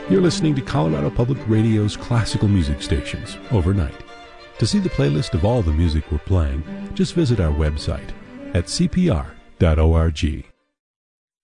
You're listening to Colorado Public Radio's classical music stations overnight. To see the playlist of all the music we're playing, just visit our website at cpr.org.